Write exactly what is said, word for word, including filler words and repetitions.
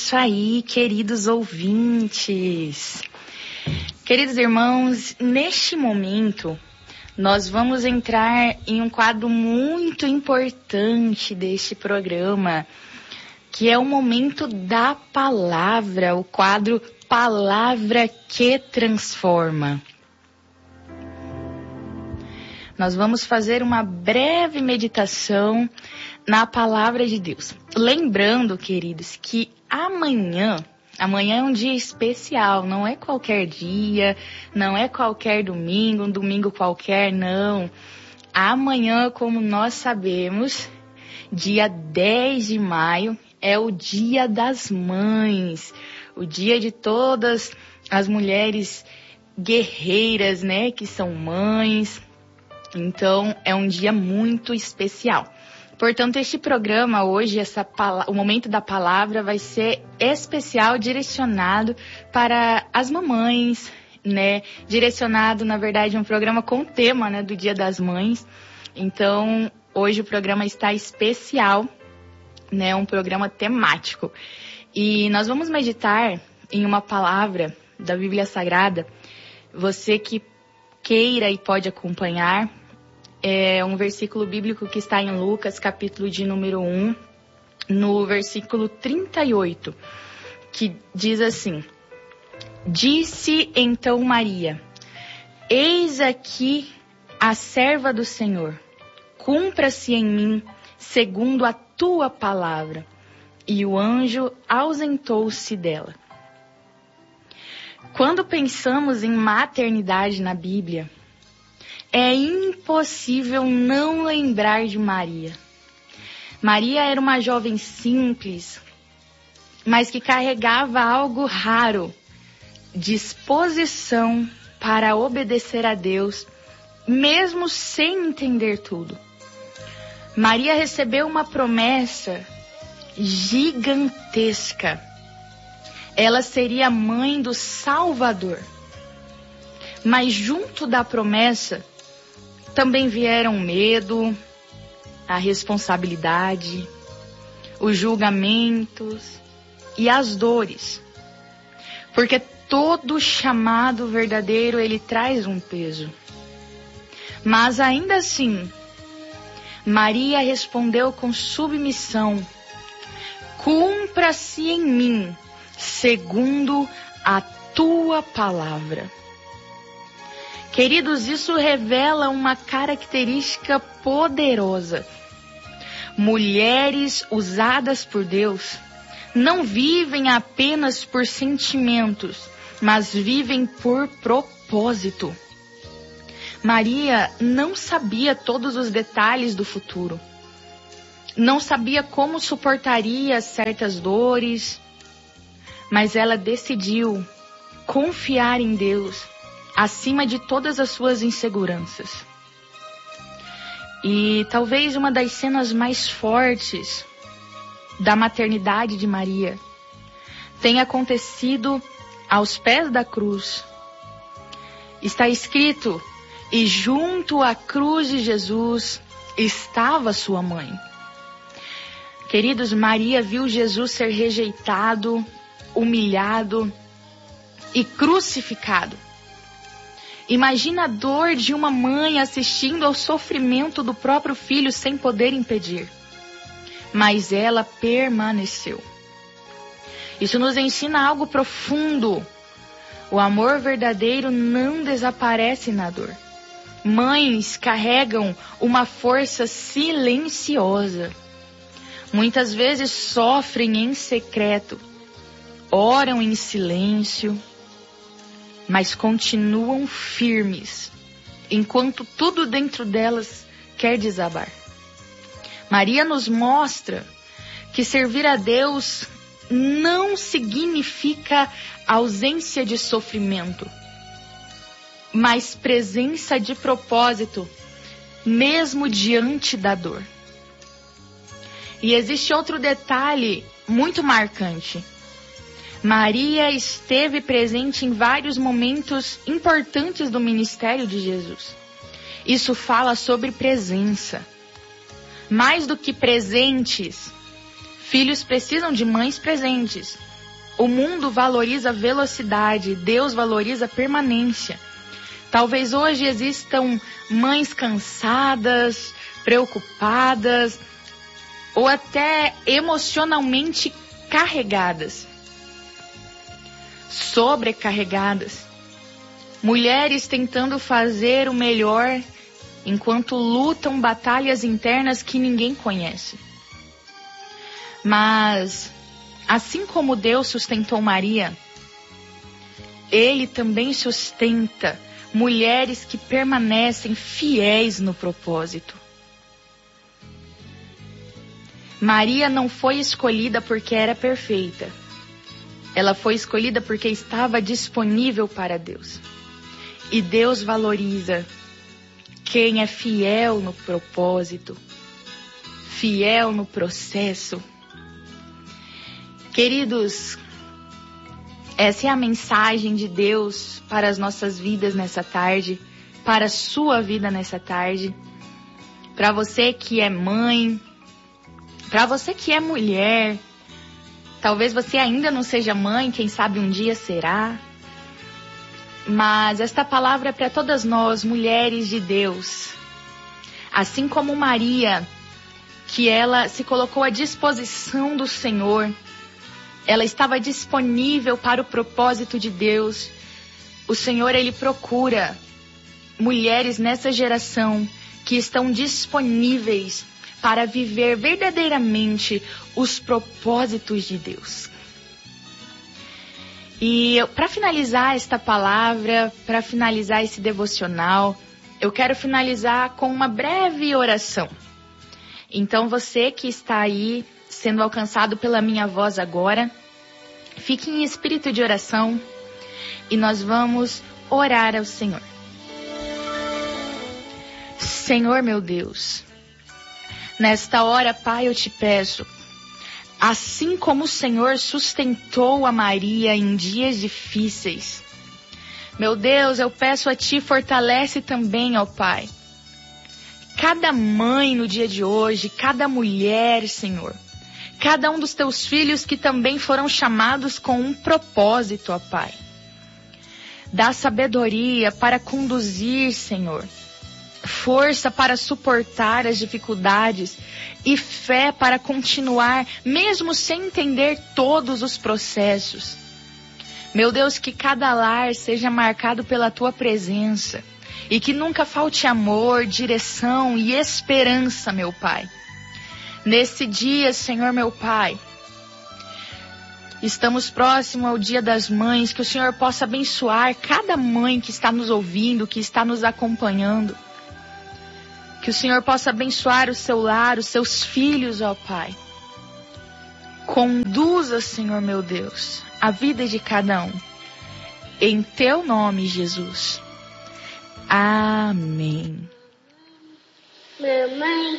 isso aí, queridos ouvintes. Queridos irmãos, neste momento, nós vamos entrar em um quadro muito importante deste programa, que é o momento da palavra, o quadro Palavra que Transforma. Nós vamos fazer uma breve meditação na palavra de Deus. Lembrando, queridos, que amanhã, amanhã é um dia especial, não é qualquer dia, não é qualquer domingo, um domingo qualquer, não. Amanhã, como nós sabemos, dia dez de maio, é o Dia das Mães, o dia de todas as mulheres guerreiras, né, que são mães. Então, é um dia muito especial. Portanto, este programa hoje, essa, o Momento da Palavra, vai ser especial, direcionado para as mamães, né? Direcionado, na verdade, um programa com o tema, né, do Dia das Mães. Então, hoje o programa está especial, né? Um programa temático. E nós vamos meditar em uma palavra da Bíblia Sagrada. Você que queira e pode acompanhar, é um versículo bíblico que está em Lucas, capítulo de número um, no versículo trinta e oito, que diz assim: Disse então Maria, eis aqui a serva do Senhor, cumpra-se em mim segundo a tua palavra. E o anjo ausentou-se dela. Quando pensamos em maternidade na Bíblia, é impossível não lembrar de Maria. Maria era uma jovem simples, mas que carregava algo raro, disposição para obedecer a Deus, mesmo sem entender tudo. Maria recebeu uma promessa gigantesca. Ela seria a mãe do Salvador. Mas junto da promessa, também vieram o medo, a responsabilidade, os julgamentos e as dores. Porque todo chamado verdadeiro, ele traz um peso. Mas ainda assim, Maria respondeu com submissão: cumpra-se em mim, segundo a tua palavra. Queridos, isso revela uma característica poderosa. Mulheres usadas por Deus não vivem apenas por sentimentos, mas vivem por propósito. Maria não sabia todos os detalhes do futuro. Não sabia como suportaria certas dores, mas ela decidiu confiar em Deus acima de todas as suas inseguranças. E talvez uma das cenas mais fortes da maternidade de Maria tenha acontecido aos pés da cruz. Está escrito: e junto à cruz de Jesus estava sua mãe. Queridos, Maria viu Jesus ser rejeitado, humilhado e crucificado. Imagina a dor de uma mãe assistindo ao sofrimento do próprio filho sem poder impedir. Mas ela permaneceu. Isso nos ensina algo profundo. O amor verdadeiro não desaparece na dor. Mães carregam uma força silenciosa. Muitas vezes sofrem em secreto, oram em silêncio, mas continuam firmes, enquanto tudo dentro delas quer desabar. Maria nos mostra que servir a Deus não significa ausência de sofrimento, mas presença de propósito, mesmo diante da dor. E existe outro detalhe muito marcante. Maria esteve presente em vários momentos importantes do ministério de Jesus. Isso fala sobre presença. Mais do que presentes, filhos precisam de mães presentes. O mundo valoriza velocidade, Deus valoriza permanência. Talvez hoje existam mães cansadas, preocupadas ou até emocionalmente carregadas, sobrecarregadas. Mulheres tentando fazer o melhor enquanto lutam batalhas internas que ninguém conhece. Mas, assim como Deus sustentou Maria, Ele também sustenta mulheres que permanecem fiéis no propósito. Maria não foi escolhida porque era perfeita. Ela foi escolhida porque estava disponível para Deus. E Deus valoriza quem é fiel no propósito, fiel no processo. Queridos, essa é a mensagem de Deus para as nossas vidas nessa tarde, para a sua vida nessa tarde. Para você que é mãe, para você que é mulher, talvez você ainda não seja mãe, quem sabe um dia será. Mas esta palavra é para todas nós, mulheres de Deus. Assim como Maria, que ela se colocou à disposição do Senhor, ela estava disponível para o propósito de Deus. O Senhor, Ele procura mulheres nessa geração que estão disponíveis para viver verdadeiramente os propósitos de Deus. E para finalizar esta palavra, para finalizar esse devocional, eu quero finalizar com uma breve oração. Então você que está aí sendo alcançado pela minha voz agora, fique em espírito de oração e nós vamos orar ao Senhor. Senhor meu Deus, nesta hora, Pai, eu te peço, assim como o Senhor sustentou a Maria em dias difíceis, meu Deus, eu peço a Ti, fortalece também, ó Pai, cada mãe no dia de hoje, cada mulher, Senhor, cada um dos Teus filhos que também foram chamados com um propósito, ó Pai. Dá sabedoria para conduzir, Senhor, força para suportar as dificuldades e fé para continuar, mesmo sem entender todos os processos. Meu Deus, que cada lar seja marcado pela Tua presença e que nunca falte amor, direção e esperança, meu Pai. Nesse dia, Senhor, meu Pai, estamos próximos ao Dia das Mães, que o Senhor possa abençoar cada mãe que está nos ouvindo, que está nos acompanhando. Que o Senhor possa abençoar o seu lar, os seus filhos, ó Pai. Conduza, Senhor meu Deus, a vida de cada um. Em Teu nome, Jesus. Amém. Mamãe.